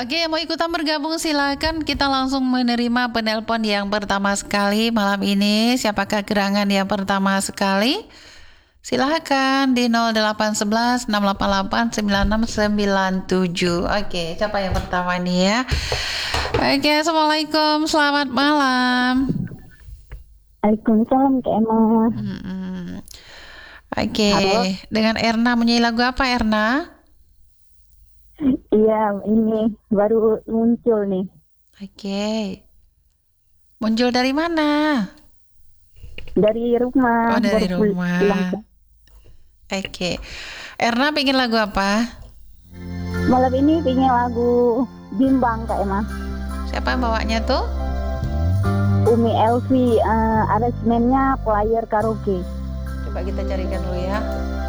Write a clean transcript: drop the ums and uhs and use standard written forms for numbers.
Oke, yang mau ikutan bergabung silakan. Kita langsung menerima penelpon yang pertama sekali malam ini. Siapakah gerangan yang pertama sekali? Silakan di 0811 688 9697. Oke, siapa yang pertama nih ya? Oke, assalamualaikum, selamat malam. Waalaikumsalam Kak Emma. Oke, Halo. dengan Erna menyanyi lagu apa Erna? Iya, ini baru muncul nih Oke, muncul dari mana? dari Oh, rumah, dari baru pulang. rumah. Oke, Erna pengen lagu apa? Malam ini pengen lagu Bimbang Kak Emma. Siapa yang bawanya tuh? Umi Elvi, aransemennya player karaoke. Coba kita carikan dulu ya.